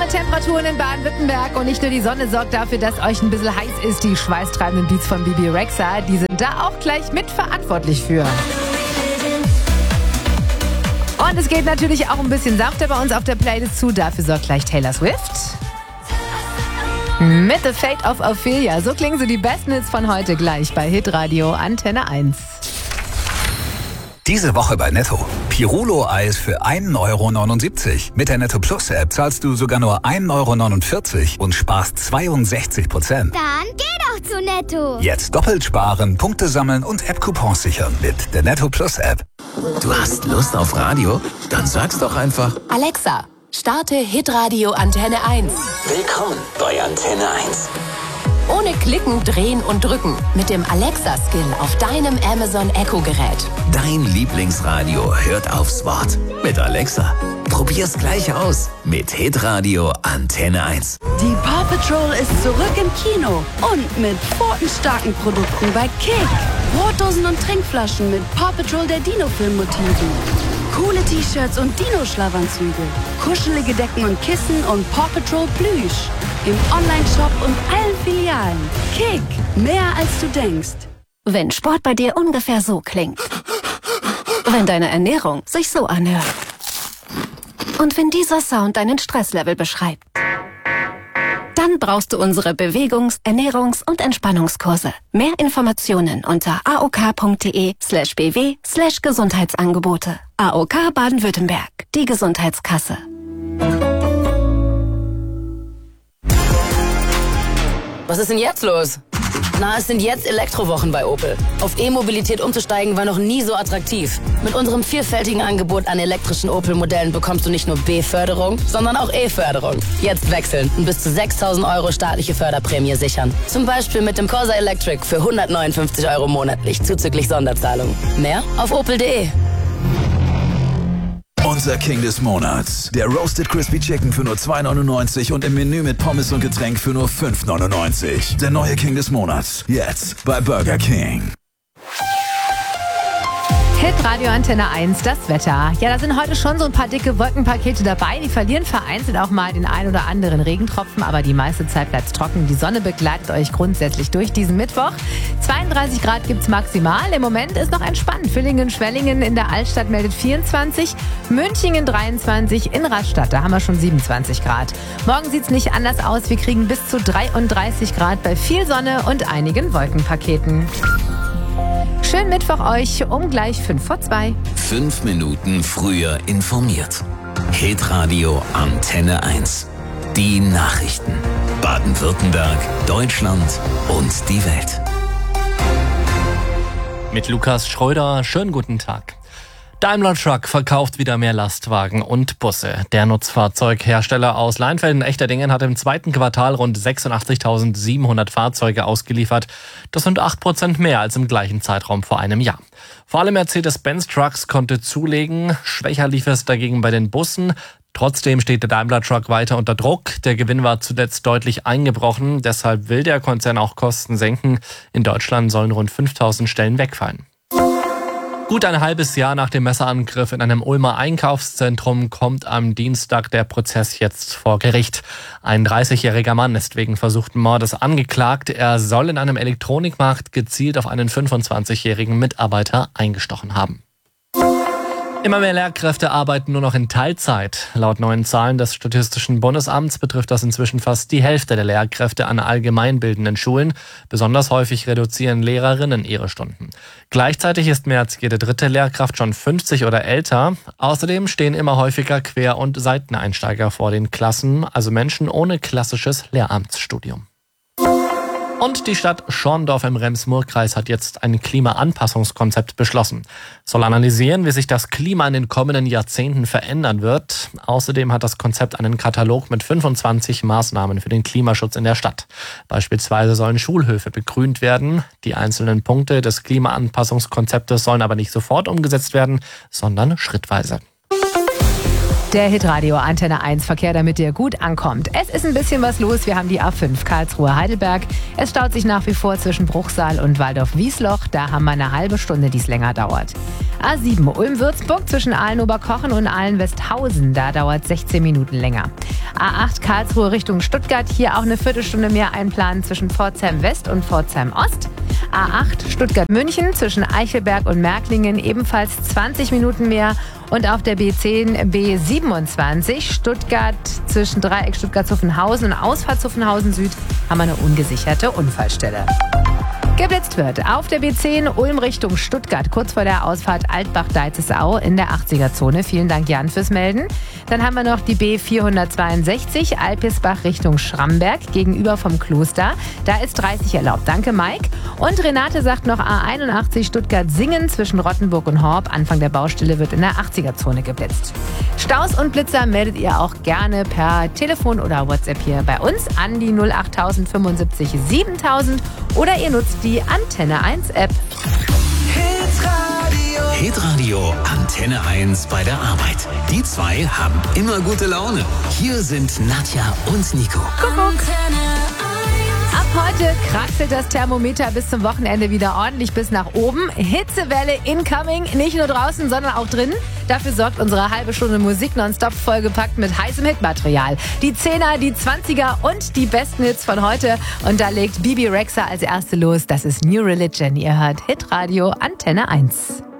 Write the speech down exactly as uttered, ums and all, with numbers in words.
Temperaturen in Baden-Württemberg und nicht nur die Sonne sorgt dafür, dass euch ein bisschen heiß ist. Die schweißtreibenden Beats von Bibi Rexha, die sind da auch gleich mitverantwortlich für. Und es geht natürlich auch ein bisschen sanfter bei uns auf der Playlist zu. Dafür sorgt gleich Taylor Swift mit The Fate of Ophelia. So klingen so die besten Hits von heute gleich bei Hitradio Antenne eins. Diese Woche bei Netto. Pirulo-Eis für ein Euro neunundsiebzig. Mit der Netto Plus App zahlst du sogar nur ein Euro neunundvierzig und sparst zweiundsechzig Prozent. Dann geh doch zu Netto. Jetzt doppelt sparen, Punkte sammeln und App-Coupons sichern mit der Netto Plus App. Du hast Lust auf Radio? Dann sag's doch einfach. Alexa, starte Hitradio Antenne eins. Willkommen bei Antenne eins. Ohne Klicken, Drehen und Drücken. Mit dem Alexa-Skill auf deinem Amazon Echo-Gerät. Dein Lieblingsradio hört aufs Wort. Mit Alexa. Probier's gleich aus. Mit Hitradio Antenne eins. Die Paw Patrol ist zurück im Kino. Und mit pfotenstarken Produkten bei Kick. Brotdosen und Trinkflaschen mit Paw Patrol der Dino-Film-Motiven. Coole T-Shirts und Dino-Schlafanzüge. Kuschelige Decken und Kissen und Paw Patrol Plüsch. Im Online-Shop und allen Filialen. Kick, mehr als du denkst. Wenn Sport bei dir ungefähr so klingt. Wenn deine Ernährung sich so anhört. Und wenn dieser Sound deinen Stresslevel beschreibt. Dann brauchst du unsere Bewegungs-, Ernährungs- und Entspannungskurse. Mehr Informationen unter aok.de slash bw slash Gesundheitsangebote. A O K Baden-Württemberg, die Gesundheitskasse. Was ist denn jetzt los? Na, es sind jetzt Elektrowochen bei Opel. Auf E-Mobilität umzusteigen war noch nie so attraktiv. Mit unserem vielfältigen Angebot an elektrischen Opel-Modellen bekommst du nicht nur B-Förderung, sondern auch E-Förderung. Jetzt wechseln und bis zu sechstausend Euro staatliche Förderprämie sichern. Zum Beispiel mit dem Corsa Electric für hundertneunundfünfzig Euro monatlich zuzüglich Sonderzahlung. Mehr auf opel punkt de. Unser King des Monats. Der Roasted Crispy Chicken für nur zwei neunundneunzig und im Menü mit Pommes und Getränk für nur fünf neunundneunzig. Der neue King des Monats. Jetzt bei Burger King. Hitradio Antenne eins, das Wetter. Ja, da sind heute schon so ein paar dicke Wolkenpakete dabei. Die verlieren vereinzelt auch mal den ein oder anderen Regentropfen, aber die meiste Zeit bleibt es trocken. Die Sonne begleitet euch grundsätzlich durch diesen Mittwoch. zweiunddreißig Grad gibt's maximal. Im Moment ist noch entspannt. Villingen-Schwellingen in der Altstadt meldet vierundzwanzig, Münchingen dreiundzwanzig, in Rastatt, da haben wir schon siebenundzwanzig Grad. Morgen sieht's nicht anders aus. Wir kriegen bis zu dreiunddreißig Grad bei viel Sonne und einigen Wolkenpaketen. Schönen Mittwoch euch um gleich fünf vor zwei. Fünf Minuten früher informiert. Hitradio Antenne eins. Die Nachrichten. Baden-Württemberg, Deutschland und die Welt. Mit Lukas Schröder, schönen guten Tag. Daimler Truck verkauft wieder mehr Lastwagen und Busse. Der Nutzfahrzeughersteller aus Leinfelden-Echterdingen hat im zweiten Quartal rund sechsundachtzigtausendsiebenhundert Fahrzeuge ausgeliefert. Das sind acht Prozent mehr als im gleichen Zeitraum vor einem Jahr. Vor allem Mercedes-Benz Trucks konnte zulegen. Schwächer lief es dagegen bei den Bussen. Trotzdem steht der Daimler Truck weiter unter Druck. Der Gewinn war zuletzt deutlich eingebrochen. Deshalb will der Konzern auch Kosten senken. In Deutschland sollen rund fünftausend Stellen wegfallen. Gut ein halbes Jahr nach dem Messerangriff in einem Ulmer Einkaufszentrum kommt am Dienstag der Prozess jetzt vor Gericht. Ein dreißigjähriger Mann ist wegen versuchten Mordes angeklagt. Er soll in einem Elektronikmarkt gezielt auf einen fünfundzwanzigjährigen Mitarbeiter eingestochen haben. Immer mehr Lehrkräfte arbeiten nur noch in Teilzeit. Laut neuen Zahlen des Statistischen Bundesamts betrifft das inzwischen fast die Hälfte der Lehrkräfte an allgemeinbildenden Schulen. Besonders häufig reduzieren Lehrerinnen ihre Stunden. Gleichzeitig ist mehr als jede dritte Lehrkraft schon fünfzig oder älter. Außerdem stehen immer häufiger Quer- und Seiteneinsteiger vor den Klassen, also Menschen ohne klassisches Lehramtsstudium. Und die Stadt Schorndorf im Rems-Murr-Kreis hat jetzt ein Klimaanpassungskonzept beschlossen. Es soll analysieren, wie sich das Klima in den kommenden Jahrzehnten verändern wird. Außerdem hat das Konzept einen Katalog mit fünfundzwanzig Maßnahmen für den Klimaschutz in der Stadt. Beispielsweise sollen Schulhöfe begrünt werden. Die einzelnen Punkte des Klimaanpassungskonzeptes sollen aber nicht sofort umgesetzt werden, sondern schrittweise. Der Hitradio Antenne eins Verkehr, damit ihr gut ankommt. Es ist ein bisschen was los. Wir haben die A fünf Karlsruhe-Heidelberg. Es staut sich nach wie vor zwischen Bruchsal und Waldorf-Wiesloch. Da haben wir eine halbe Stunde, die es länger dauert. A sieben Ulm-Würzburg zwischen Aalen-Oberkochen und Aalen-Westhausen. Da dauert sechzehn Minuten länger. A acht Karlsruhe Richtung Stuttgart. Hier auch eine Viertelstunde mehr einplanen zwischen Pforzheim West und Pforzheim Ost. A acht Stuttgart-München zwischen Eichelberg und Märklingen. Ebenfalls zwanzig Minuten mehr. Und auf der B zehn B siebenundzwanzig Stuttgart zwischen Dreieck Stuttgart-Zuffenhausen und Ausfahrt Zuffenhausen Süd haben wir eine ungesicherte Unfallstelle. Geblitzt wird auf der B zehn Ulm Richtung Stuttgart, kurz vor der Ausfahrt Altbach-Deizesau in der achtziger-Zone. Vielen Dank, Jan, fürs Melden. Dann haben wir noch die B vierhundertzweiundsechzig Alpirsbach Richtung Schramberg gegenüber vom Kloster. Da ist dreißig erlaubt. Danke, Mike. Und Renate sagt noch A einundachtzig Stuttgart-Singen zwischen Rottenburg und Horb. Anfang der Baustelle wird in der achtziger-Zone geblitzt. Staus und Blitzer meldet ihr auch gerne per Telefon oder WhatsApp hier bei uns an die null acht null fünfundsiebzig siebentausend oder ihr nutzt die Antenne eins App. Hitradio. Hitradio Antenne eins bei der Arbeit. Die zwei haben immer gute Laune. Hier sind Nadja und Nico. Kuckuck. Ab heute kraxelt das Thermometer bis zum Wochenende wieder ordentlich bis nach oben. Hitzewelle incoming, nicht nur draußen, sondern auch drin. Dafür sorgt unsere halbe Stunde Musik nonstop vollgepackt mit heißem Hitmaterial. Die Zehner, die Zwanziger und die besten Hits von heute. Und da legt Bibi Rexha als erste los. Das ist New Religion. Ihr hört Hitradio Antenne eins.